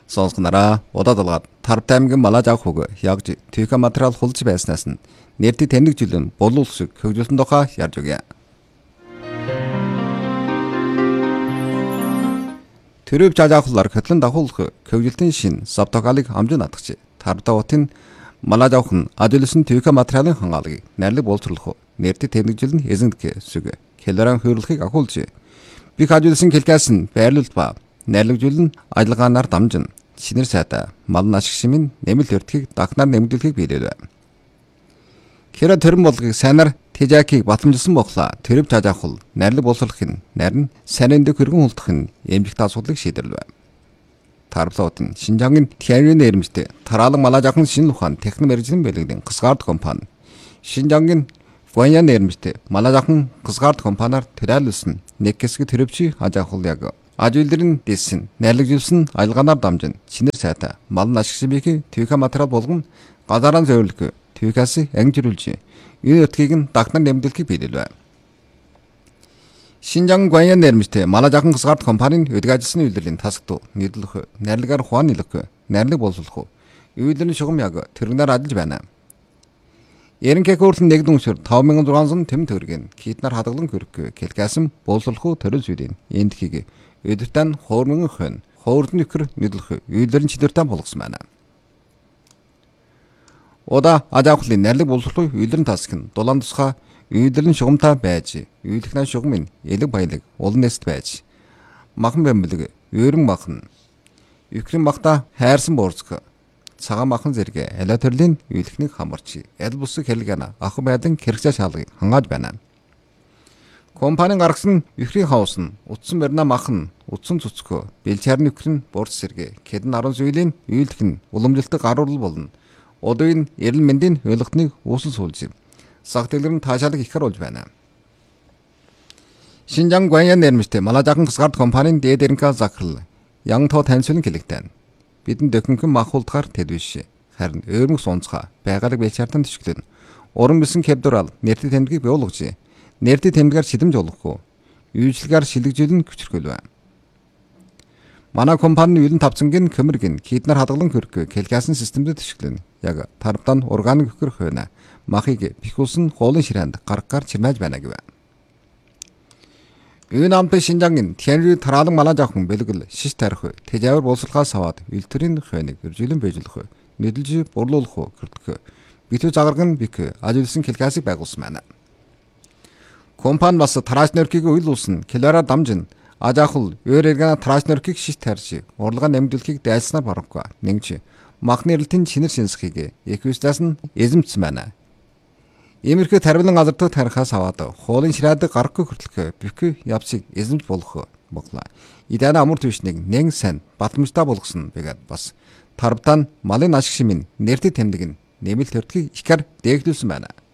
Сонсгонараа удаа Тарбт аймгийн Малаж авах хөг ягж түйхэ материал хулж байснаас нь нэртэй тэмдэглэлэн болуулах хөгжүүлсэн тухай ярьж өгье. Төрөв жаажаахлаар хөтлөн дагуулах хөгжүүлтийн шин савтогалыг амжин атгч. Тарбт утын Малаж авах нь ажигласан түйхэ материалын хангаалгыг найрлаг боловсруулах нэртэй тэмдэглэлэн эзэнгдэх сүг. Келэрэн хөрөлхийг ахуулж. Бих ажигласан келкээс нь байрлуулт ба найрлагжуулан ажиллагаанаар дамжин шинээр сайта малын ашиг шимийн нэмэлт өртгийг дахнаар нэмэгдүүлэхийг биелэв. Хэрэв төрөн болгыг сайнаар тэжаакийг батламжилсан боглоо төрөв жаажаахул найрлаг боловсруулахын нарийн санинд хөргөн хулдах нь эмжигтэй асуудлыг шийдэрлэв. Тарбтын Шинжангийн Тяньюн нэрмжтэй тараалан Малаж авахын шинэ ухаан техник мэргэжлийн бэлгэдийн Касгард компани Шинжангийн Гуаньян нэрмжтэй Малаж авахын Касгард компаниар төлөөлсөн нэг хэсэг төрөвчий ажаахул яг ажуулдрын дэсэн найрлагжуулсан ажиллагаанаар дамжин шинээр сайта малын ашиг шимийг түйхэ материал болгон газараа зөвлөх түйхээс ангижруулж энэ өртгийг нь дахнаар нэмэгдүүлэхийг биелэв. Шинжан Гуаньян нэрмжтэй Малаж авахын Касгард компанийн өдөг ажилласны үйлдвэрлэлийн тасгт нийтлэх найрлагаар хуан нэлэх найрлаг боловсруулах үйлдвэрийн шугам яг тэрэгнээр ажиллаж байна. Ерөнхий хөрөлн нэг дүншөр 5600 тэм төгрөгийн китнаар хадгалан хөрөх келкасм боловсруулах төрөл зүйлийн эндхийг өдөртөн хоормон хэн хоордны нөхөр нийтлэх үйлдвэрийн чидэртэн болгосон байна. Ода ажаахлын найрлаг боловсруулах үйлдвэрийн тасг нь дулаан тусгай үйлдвэрийн шугамтай байж үйлдвэрийн шугамын элэг баялаг улан нэст байж махан бэмбэлэг өөрөн махан өвхрийн махта хайрсан буурцг цагаан махан зэрэг аля төрлийн үйлдвэрийн хамарч аль бусыг хэлгэнэ ах байдан хэрэгцээ шалгыг хангааж байна. Компанийн гаргасан өвхрийн хаус нь утсан барина махан утсан цуцгөө бэлчаарны өвхрийн бурц зэрэг кэдэн 10 зүйлийн үйлдэх нь уламжилтыг гаруул болно. Одоогийн эрэл мэндийн ойлгохныг үүсэл суулж сах дэлгэрэн таашаалыг их харуулж байна. Шинжан Гуаньян нэрмжтэй Малаж авахын Касгард компанийн дээд эренхээ захирал Янтоо таньсуулан хэлэгдэн бидэн дөхөнхөн махуулдахаар тэдвэш харин өөрмөг сунцгаа байгалыг бэлчаартан төшөглөн уран бисэн кэвдурал нэртэй тэмдгийг биологж нэртэй тэмдгээр шидэмж олохгүй үйлчлэгээр шилэгжүүлэн хүчрхүүлв. Манай компанийн үйлэн тавцангийн көмөргийн китнаар хадгалан хөрөх келкасын системд төшөглөн яг тарбтан органик хөрөх хойно махыг бихүүлсэн хоолын ширээнд гаргаар чирмэж байна гэв. Энэ амт Шинжангийн Тяньюн тараалан Малаж авахын бэлгэл шиш тарих тэжээвэр боловсруулахаас аваад үйлдвэрийн хойныг үржүүлэн бэжлэх нийлж бурлуулах гэрдэх битүү загарган бик ажигласан келкасыг байгуулсан байна. Компани бас тарааш нөркийг үйлүүлсэн келараа дамжин ажаахул өөр эргэн тарааш нөркийг шиш тарьж урлагаа нэмэгдүүлэхийг дайлснаар барахгүй нэгж мах нэрлэлтийн шинэр шинсхийг эквистаас нь эзэмдсэн байна. Иймэрхүү тарвилан газардаа тарихаас аваад хуулын ширээдэг гарахгүй хүртэлх бик явцыг эзэмж болох боглоо. Идэна амар түвшнийг нэн сайн батламжтай болгосон байгаад бас тарбтан малын ашиг шимийн нэртэй тэмдэг нь нэмэлт өртгийг ихэр дээгдүүлсэн байна.